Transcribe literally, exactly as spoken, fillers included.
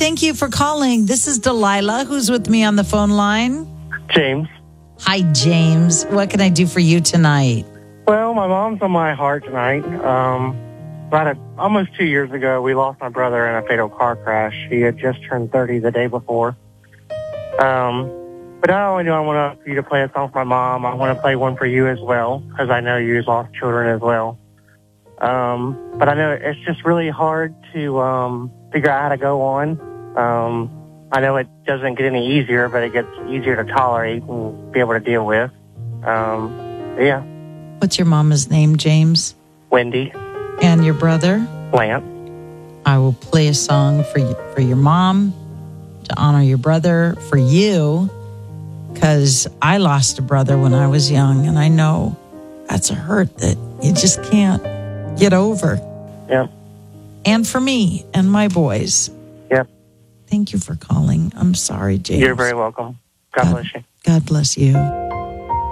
thank you for calling. This is Delilah, who's with me on the phone line. James. Hi, James. What can I do for you tonight? Well, my mom's on my heart tonight. Um, about a, almost two years ago, we lost my brother in a fatal car crash. He had just turned thirty the day before. Um, but not only do I want you to play a song for my mom, I want to play one for you as well, because I know you lost children as well. Um, but I know it's just really hard to um, figure out how to go on. Um, I know it doesn't get any easier, but it gets easier to tolerate and be able to deal with. Um, yeah. What's your mama's name, James? Wendy. And your brother? Lance. I will play a song for you, for your mom, to honor your brother, for you, because I lost a brother when I was young, and I know that's a hurt that you just can't get over. Yep. And for me and my boys. Yep. Thank you for calling. I'm sorry, James. You're very welcome. God, God bless you. God bless you.